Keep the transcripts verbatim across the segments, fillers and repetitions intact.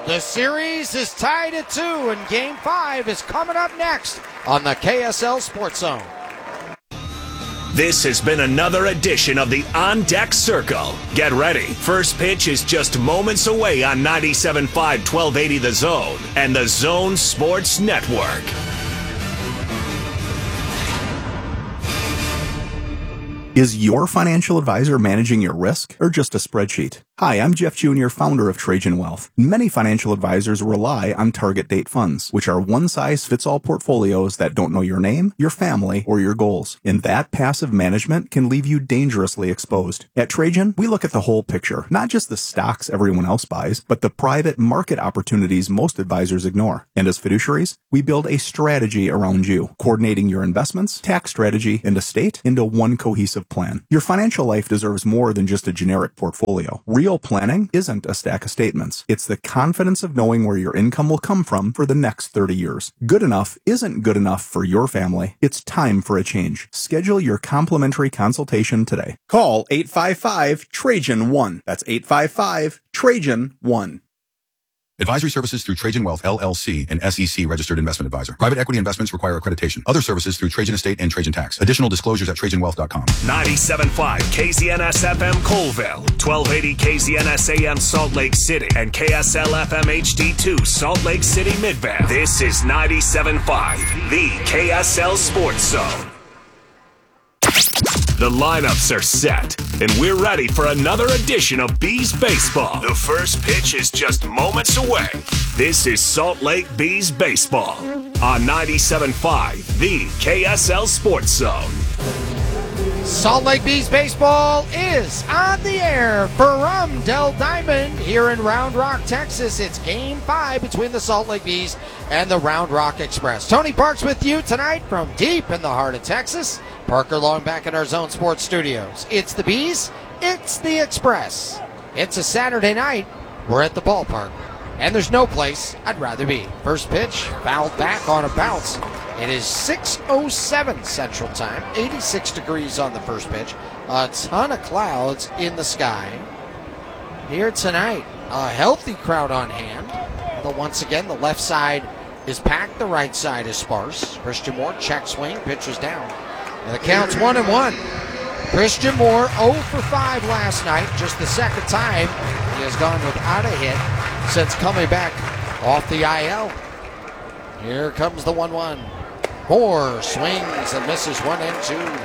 The series is tied at two, and Game five is coming up next on the K S L Sports Zone. This has been another edition of the On Deck Circle. Get ready. First pitch is just moments away on ninety-seven point five, twelve eighty The Zone and the Zone Sports Network. Is your financial advisor managing your risk or just a spreadsheet? Hi, I'm Jeff Junior, founder of Trajan Wealth. Many financial advisors rely on target date funds, which are one-size-fits-all portfolios that don't know your name, your family, or your goals. And that passive management can leave you dangerously exposed. At Trajan, we look at the whole picture, not just the stocks everyone else buys, but the private market opportunities most advisors ignore. And as fiduciaries, we build a strategy around you, coordinating your investments, tax strategy, and estate into one cohesive plan. Your financial life deserves more than just a generic portfolio. Real planning isn't a stack of statements. It's the confidence of knowing where your income will come from for the next thirty years. Good enough isn't good enough for your family. It's time for a change. Schedule your complimentary consultation today. Call eight five five, Trajan one. That's eight five five, Trajan one. Advisory services through Trajan Wealth, L L C, an S E C registered investment advisor. Private equity investments require accreditation. Other services through Trajan Estate and Trajan Tax. Additional disclosures at trajan wealth dot com. ninety-seven point five K Z N S F M Colville, twelve eighty K Z N S A M Salt Lake City, and K S L F M H D two Salt Lake City Midvale. This is ninety-seven point five, the K S L Sports Zone. The lineups are set, and we're ready for another edition of Bees Baseball. The first pitch is just moments away. This is Salt Lake Bees Baseball on ninety-seven point five, the K S L Sports Zone. Salt Lake Bees Baseball is on the air for Rumdell Diamond here in Round Rock, Texas. It's Game five between the Salt Lake Bees and the Round Rock Express. Tony Parks with you tonight from deep in the heart of Texas. Parker Long back in our Zone Sports studios. It's the Bees, it's the Express. It's a Saturday night. We're at the ballpark, and there's no place I'd rather be. First pitch, fouled back on a bounce. It is six oh seven Central Time, eighty-six degrees on the first pitch. A ton of clouds in the sky. Here tonight, a healthy crowd on hand. Although once again, the left side is packed, the right side is sparse. Christian Moore, check swing, pitch is down. And the count's one and one. Christian Moore, oh for five last night. Just the second time he has gone without a hit since coming back off the I L. Here comes the one one. Moore swings and misses one and two.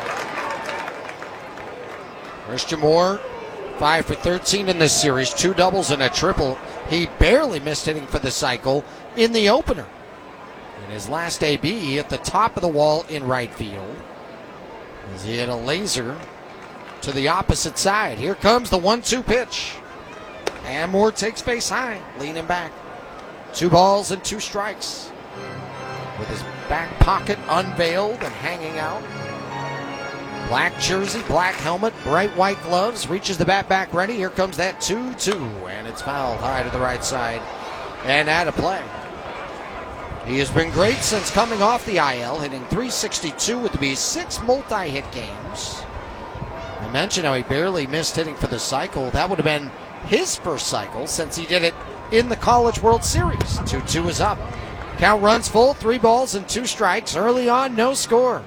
Christian Moore, five for thirteen in this series, two doubles and a triple. He barely missed hitting for the cycle in the opener. In his last A B, he hit the top of the wall in right field as he hit a laser to the opposite side. Here comes the one two pitch. And Moore takes base high, leaning back. Two balls and two strikes. With his back pocket unveiled and hanging out. Black jersey, black helmet, bright white gloves. Reaches the bat back ready. Here comes that two two. And it's fouled high to the right side and out of play. He has been great since coming off the I L, hitting three sixty-two with the Bees, six multi-hit games. I mentioned how he barely missed hitting for the cycle. That would have been his first cycle since he did it in the College World Series. two two is up. Count runs full, three balls and two strikes. Early on, no score.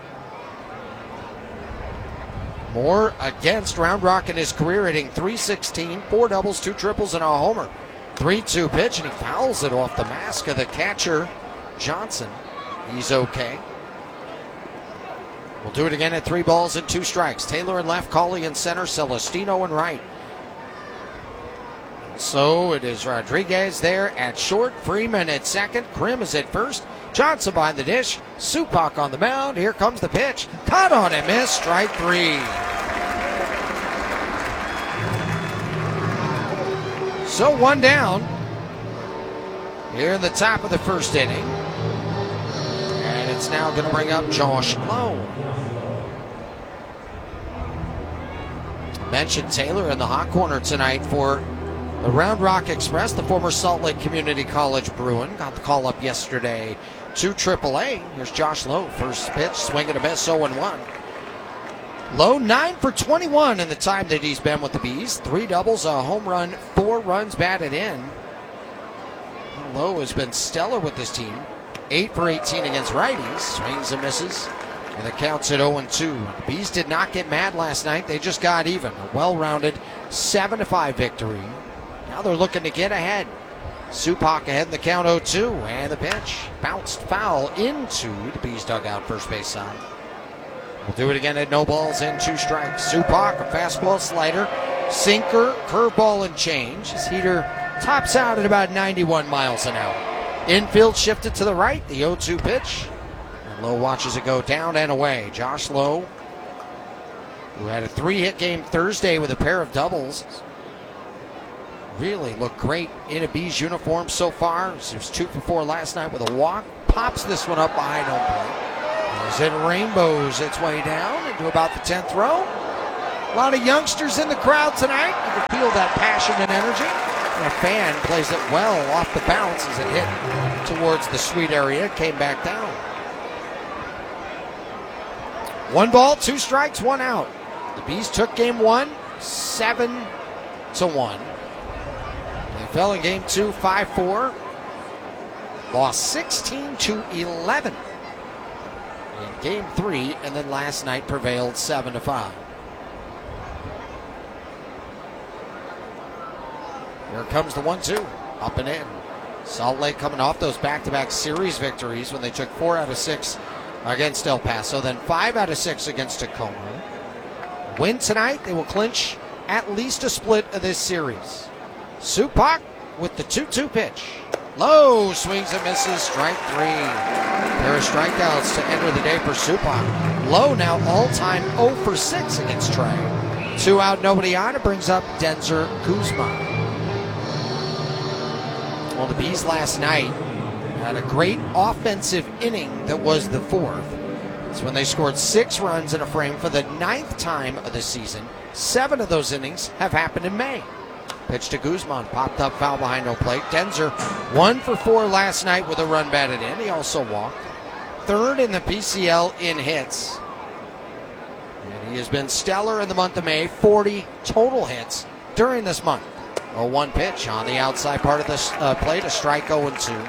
Moore against Round Rock in his career, hitting three sixteen, four doubles, two triples, and a homer. three two pitch, and he fouls it off the mask of the catcher, Johnson. He's okay. We'll do it again at three balls and two strikes. Taylor in left, Cauley in center, Celestino in right. So it is Rodriguez there at short, Freeman at second, Krim is at first, Johnson behind the dish, Supak on the mound. Here comes the pitch. Caught on and missed, strike three. So one down here in the top of the first inning. And it's now going to bring up Josh Lowe. Mentioned Taylor in the hot corner tonight for the Round Rock Express, the former Salt Lake Community College Bruin. Got the call up yesterday to triple A. Here's Josh Lowe. First pitch, swing and a miss, oh and one. Lowe, nine for twenty-one in the time that he's been with the Bees. Three doubles, a home run, four runs batted in. Lowe has been stellar with this team. eight for eighteen against righties. Swings and misses. And the count's at oh and two. The Bees did not get mad last night. They just got even. A well-rounded seven to five victory. Now they're looking to get ahead. Supak ahead in the count oh two. And the pitch bounced foul into the Bees dugout first base side. We'll do it again at no balls and two strikes. Supak, a fastball slider, sinker, curveball, and change. His heater tops out at about ninety-one miles an hour. Infield shifted to the right, the oh two pitch. And Lowe watches it go down and away. Josh Lowe, who had a three-hit game Thursday with a pair of doubles, really looked great in a Bees uniform so far. He was two for four last night with a walk. Pops this one up behind home plate. As it rainbows its way down into about the tenth row. A lot of youngsters in the crowd tonight. You can feel that passion and energy. And a fan plays it well off the bounce as it hit towards the suite area. Came back down. One ball, two strikes, one out. The Bees took game one, seven to one. They fell in game two, five four. Lost sixteen to eleven in game three, and then last night prevailed seven to five. Here comes the one two, up and in. Salt Lake coming off those back-to-back series victories when they took four out of six against El Paso, then five out of six against Tacoma. Win tonight, they will clinch at least a split of this series. Supak with the two two pitch. Low swings and misses, strike three. Pair of strikeouts to enter the day for Supak. Low now all-time oh for six against Trey. Two out, nobody on. It brings up Denzer Guzman. Well, the Bees last night had a great offensive inning that was the fourth. It's when they scored six runs in a frame for the ninth time of the season. Seven of those innings have happened in May. Pitch to Guzman, popped up foul behind no plate. Denzer, one for four last night with a run batted in. He also walked. Third in the P C L in hits. And he has been stellar in the month of May, forty total hits during this month. oh one pitch on the outside part of the uh, plate, a strike oh and two.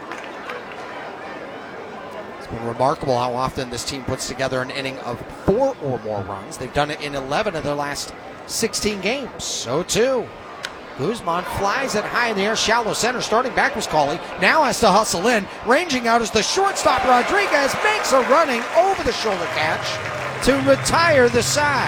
It's been remarkable how often this team puts together an inning of four or more runs. They've done it in eleven of their last sixteen games. So too. Guzman flies it high in the air, shallow center. Starting back was Cauley. Now has to hustle in. Ranging out as the shortstop Rodriguez makes a running over the shoulder catch to retire the side.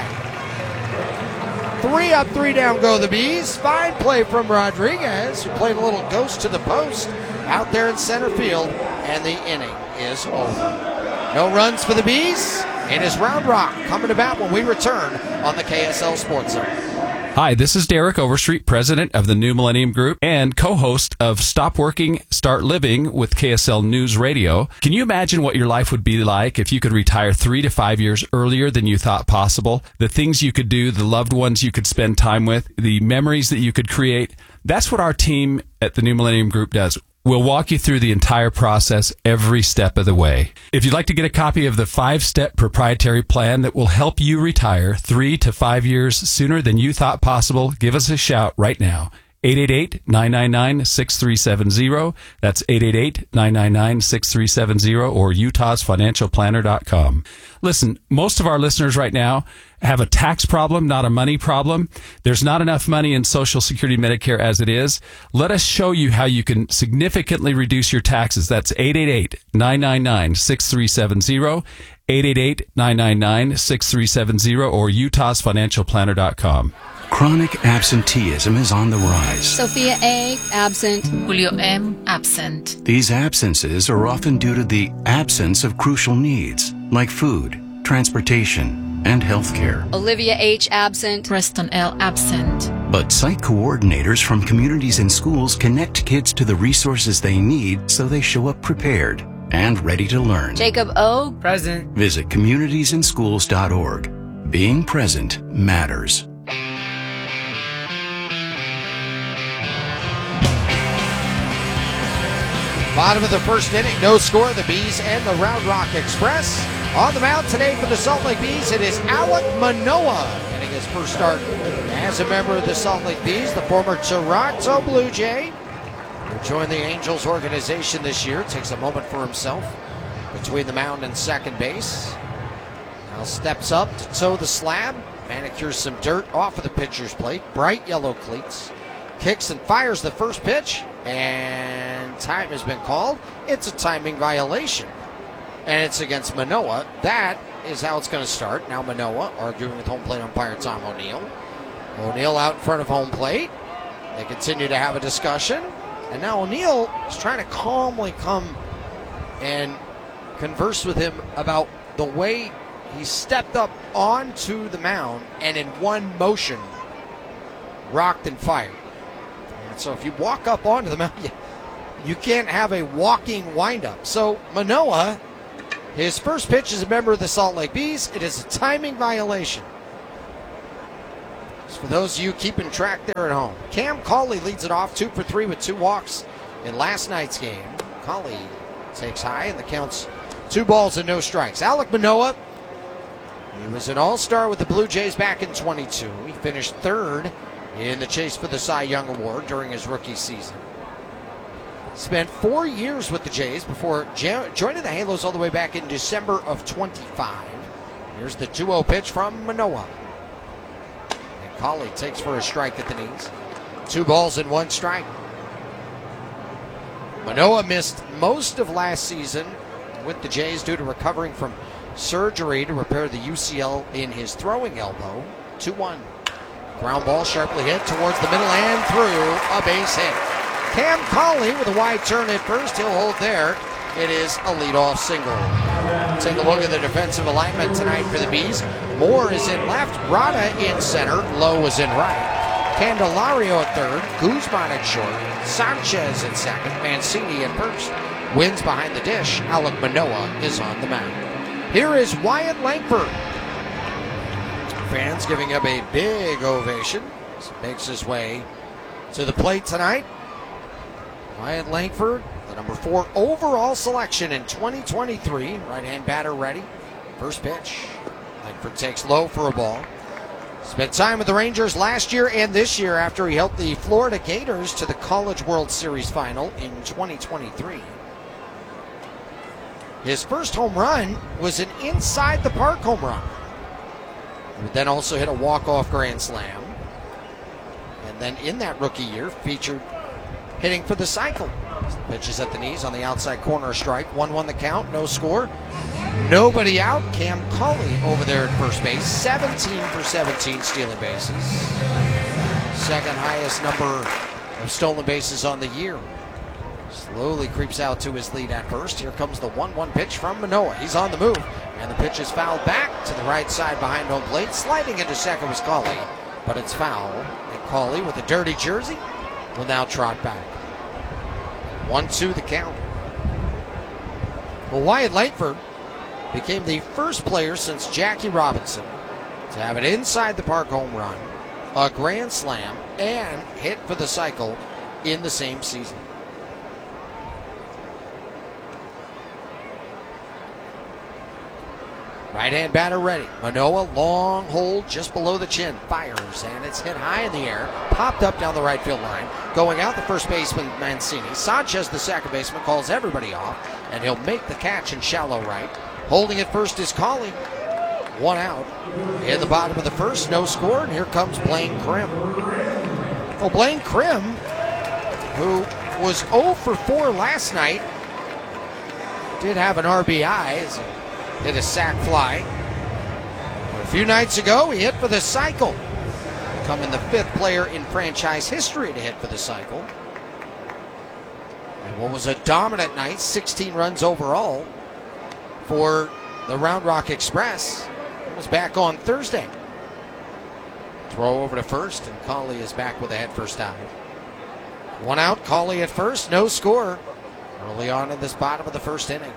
Three up, three down go the Bees. Fine play from Rodriguez, who played a little ghost to the post out there in center field, and the inning is over. No runs for the Bees. It is Round Rock coming to bat when we return on the K S L Sports Zone. Hi, this is Derek Overstreet, president of the New Millennium Group and co-host of Stop Working, Start Living with K S L News Radio. Can you imagine what your life would be like if you could retire three to five years earlier than you thought possible? The things you could do, the loved ones you could spend time with, the memories that you could create. That's what our team at the New Millennium Group does. We'll walk you through the entire process every step of the way. If you'd like to get a copy of the five-step proprietary plan that will help you retire three to five years sooner than you thought possible, give us a shout right now. eight eight eight, nine nine nine, six three seven zero. That's eight eight eight, nine nine nine, six three seven zero or utahs financial planner dot com. Listen, most of our listeners right now have a tax problem, not a money problem. There's not enough money in Social Security Medicare as it is. Let us show you how you can significantly reduce your taxes. That's eight eight eight, nine nine nine, six three seven zero, eight eight eight, nine nine nine, six three seven zero or utahs financial planner dot com. Chronic absenteeism is on the rise. Sophia A. absent. Julio M. absent. These absences are often due to the absence of crucial needs like food, transportation, and health care. Olivia H. absent. Preston L. absent. But site coordinators from communities and schools connect kids to the resources they need so they show up prepared and ready to learn. Jacob O. present. Visit communities and schools dot org. Being present matters. Bottom of the first inning, no score. The Bees and the Round Rock Express. On the mound today for the Salt Lake Bees, it is Alek Manoah getting his first start as a member of the Salt Lake Bees, the former Toronto Blue Jay. who joined the Angels organization this year, takes a moment for himself between the mound and second base. Now steps up to toe the slab, manicures some dirt off of the pitcher's plate, bright yellow cleats, kicks and fires the first pitch, and time has been called. It's a timing violation, and it's against Manoah. That is how it's going to start. Now Manoah arguing with home plate umpire Tom O'Neill. O'Neill out in front of home plate. They continue to have a discussion, and now O'Neill is trying to calmly come and converse with him about the way he stepped up onto the mound and in one motion rocked and fired. And so if you walk up onto the mound, you, you can't have a walking windup. So Manoah, his first pitch as a member of the Salt Lake Bees, it is a timing violation. So for those of you keeping track there at home, Cam Cauley leads it off two for three with two walks in last night's game. Cauley takes high and the count's two balls and no strikes. Alek Manoah, he was an all-star with the Blue Jays back in twenty-two. He finished third in the chase for the Cy Young Award during his rookie season. Spent four years with the Jays before jo- joining the Halos all the way back in December of twenty-five. Here's the two oh pitch from Manoah. And Cauley takes for a strike at the knees. Two balls and one strike. Manoah missed most of last season with the Jays due to recovering from surgery to repair the U C L in his throwing elbow. two one. Ground ball sharply hit towards the middle and through, a base hit. Cam Cauley with a wide turn at first. He'll hold there. It is a leadoff single. Take a look at the defensive alignment tonight for the Bees. Moore is in left, Rada in center, Lowe is in right. Candelario at third, Guzman at short, Sanchez at second, Mancini at first. Wins behind the dish. Alek Manoah is on the mound. Here is Wyatt Langford. Fans giving up a big ovation as he makes his way to the plate tonight. Wyatt Langford, the number four overall selection in twenty twenty-three. Right-hand batter ready. First pitch. Langford takes low for a ball. Spent time with the Rangers last year and this year after he helped the Florida Gators to the College World Series final in twenty twenty-three. His first home run was an inside-the-park home run. He would then also hit a walk-off grand slam. And then in that rookie year, featured hitting for the cycle. Pitches at the knees on the outside corner, strike. one one the count, no score. Nobody out. Cam Cauley over there at first base. seventeen for seventeen stealing bases. Second highest number of stolen bases on the year. Slowly creeps out to his lead at first. Here comes the one one pitch from Manoah. He's on the move. And the pitch is fouled back to the right side behind home plate. Sliding into second was Cauley. But it's foul. And Cauley with a dirty jersey will now trot back. one two the count. Well, Wyatt Langford became the first player since Jackie Robinson to have an inside-the-park home run, a grand slam, and hit for the cycle in the same season. Right-hand batter ready. Manoah, long hold just below the chin. Fires, and it's hit high in the air. Popped up down the right field line. Going out the first baseman, Mancini. Sanchez, the second baseman, calls everybody off, and he'll make the catch in shallow right. Holding it first is Cauley. One out. In the bottom of the first, no score, and here comes Blaine Crim. Well, Blaine Crim, who was oh for four last night, did have an R B I. Hit a sac fly. A few nights ago, he hit for the cycle. Becoming the fifth player in franchise history to hit for the cycle. And what was a dominant night, sixteen runs overall for the Round Rock Express. It was back on Thursday. Throw over to first, and Cauley is back with a head first dive. One out, Cauley at first, no score. Early on in this bottom of the first inning.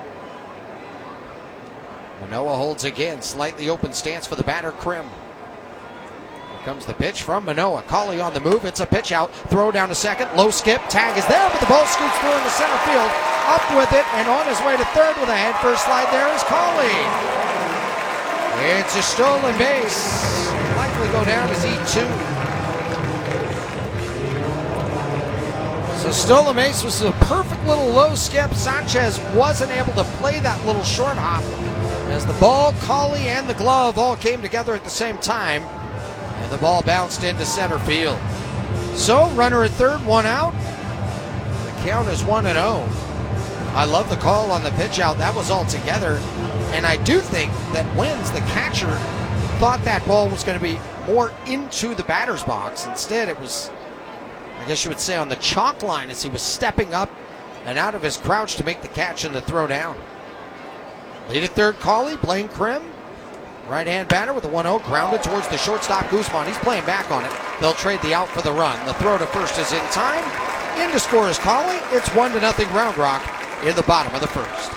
Manoah holds again, slightly open stance for the batter, Crim. Here comes the pitch from Manoah. Cauley on the move, it's a pitch out, throw down to second, low skip, tag is there, but the ball scoots through into center field, up with it, and on his way to third with a head first slide, there is Cauley. It's a stolen base, likely go down as E two. So Stolamace was a perfect little low skip. Sanchez wasn't able to play that little short hop as the ball, Cauley, and the glove all came together at the same time, and the ball bounced into center field. So runner at third, one out. The count is one and oh. I love the call on the pitch out. That was all together, and I do think that Wins, the catcher, thought that ball was going to be more into the batter's box. Instead, it was, I guess you would say, on the chalk line as he was stepping up and out of his crouch to make the catch and the throw down. Lead at third, Cauley, Blaine Krim. Right-hand batter with a one oh, grounded towards the shortstop, Guzman. He's playing back on it. They'll trade the out for the run. The throw to first is in time. In to score is Cauley. It's one to nothing Round Rock in the bottom of the first.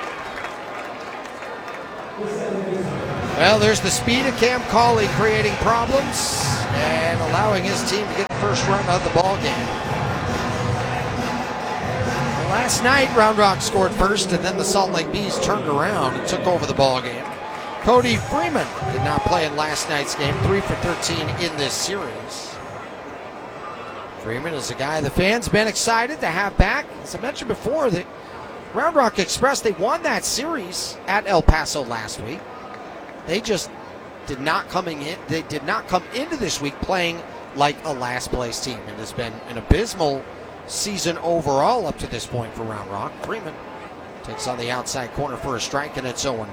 Well, there's the speed of Cam Cauley creating problems and allowing his team to get the first run of the ball game. Last night, Round Rock scored first, and then the Salt Lake Bees turned around and took over the ball game. Cody Freeman did not play in last night's game, three for thirteen in this series. Freeman is a guy the fans been excited to have back. As I mentioned before, the Round Rock Express, they won that series at El Paso last week. They just did not coming in. They did not come into this week playing like a last place team. It has been an abysmal season overall up to this point for Round Rock. Freeman takes on the outside corner for a strike, and it's oh one.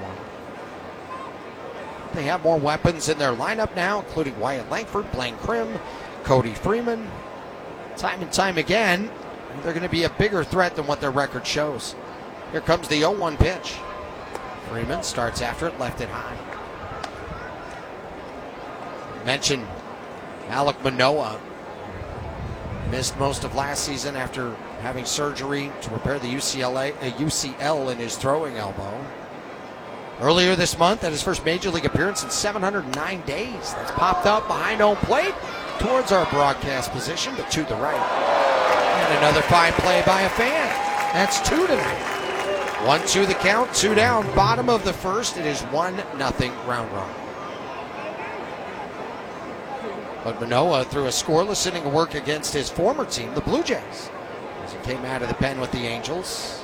They have more weapons in their lineup now, including Wyatt Langford, Blaine Krim, Cody Freeman. Time and time again, they're going to be a bigger threat than what their record shows. Here comes the oh one pitch. Freeman starts after it, left it high. Mentioned Alek Manoah. Missed most of last season after having surgery to repair the U C L A, uh, U C L in his throwing elbow. Earlier this month, at his first Major League appearance in seven hundred nine days. That's popped up behind home plate towards our broadcast position, but to the right. And another fine play by a fan. That's two tonight. One, two the count, two down. Bottom of the first, it is one nothing Round Rock. But Manoah threw a scoreless inning of work against his former team, the Blue Jays, as he came out of the pen with the Angels.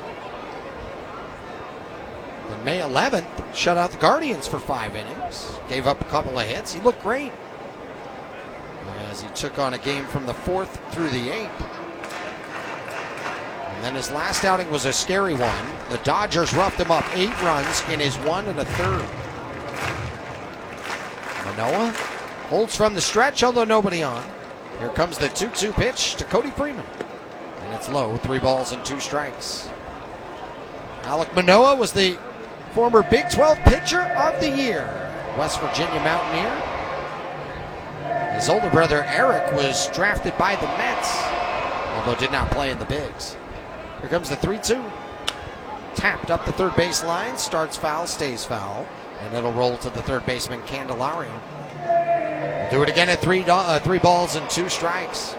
On May eleventh, shut out the Guardians for five innings. Gave up a couple of hits. He looked great as he took on a game from the fourth through the eighth. And then his last outing was a scary one. The Dodgers roughed him up eight runs in his one and a third. Manoah holds from the stretch, although nobody on. Here comes the two two pitch to Cody Freeman. And it's low, three balls and two strikes. Alek Manoah was the former Big twelve Pitcher of the Year, West Virginia Mountaineer. His older brother Eric was drafted by the Mets, although did not play in the Bigs. Here comes the three two. Tapped up the third base line, starts foul, stays foul, and it'll roll to the third baseman Candelario. We'll do it again at three, uh, three balls and two strikes.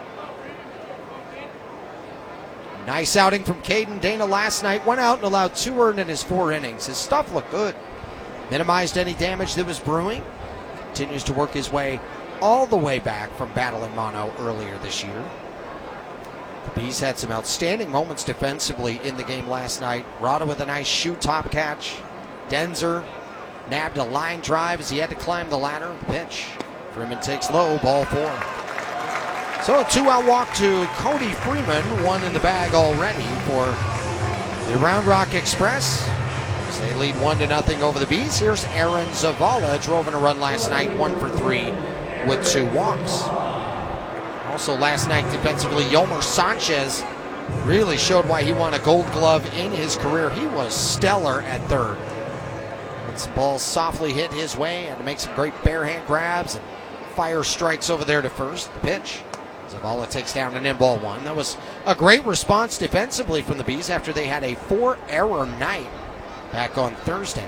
Nice outing from Caden Dana last night. Went out and allowed two earned in his four innings. His stuff looked good. Minimized any damage that was brewing. Continues to work his way all the way back from battling mono earlier this year. The Bees had some outstanding moments defensively in the game last night. Rada with a nice shoe top catch. Denzer nabbed a line drive as he had to climb the ladder. Pitch. Freeman takes low, ball four. So a two-out walk to Cody Freeman, one in the bag already for the Round Rock Express. As they lead one to nothing over the Bees. Here's Aaron Zavala, drove in a run last night, one for three with two walks. Also last night defensively, Yomer Sanchez really showed why he won a Gold Glove in his career. He was stellar at third. And some balls softly hit his way, and to make some great bare hand grabs and fire strikes over there to first. The pitch. Zavala takes down an in-ball one. That was a great response defensively from the Bees after they had a four-error night back on Thursday.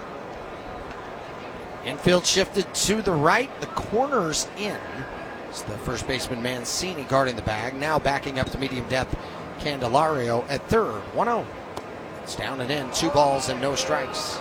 Infield shifted to the right. The corner's in. It's the first baseman Mancini guarding the bag. Now backing up to medium depth, Candelario at third. one oh. It's down and in. Two balls and no strikes.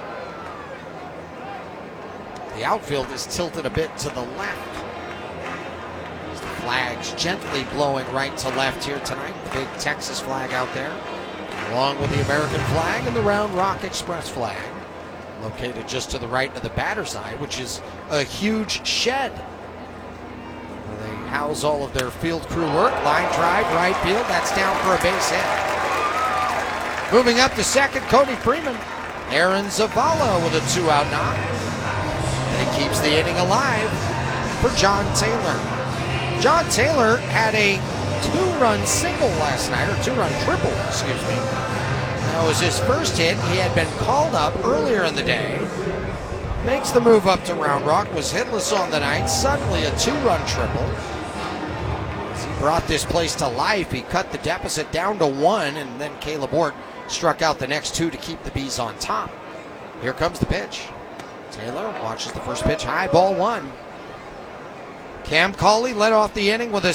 The outfield is tilted a bit to the left. Flags gently blowing right to left here tonight. The big Texas flag out there, along with the American flag and the Round Rock Express flag, located just to the right of the batter's eye, which is a huge shed where they house all of their field crew work. Line drive, right field. That's down for a base hit. Moving up to second, Cody Freeman. Aaron Zavala with a two-out knock. And he keeps the inning alive for John Taylor. John Taylor had a two-run single last night, or two-run triple, excuse me. That was his first hit. He had been called up earlier in the day. Makes the move up to Round Rock, was hitless on the night. Suddenly a two-run triple. As he brought this place to life, he cut the deficit down to one, and then Caleb Ort struck out the next two to keep the Bees on top. Here comes the pitch. Taylor watches the first pitch, high, ball one. Cam Cauley led off the inning with a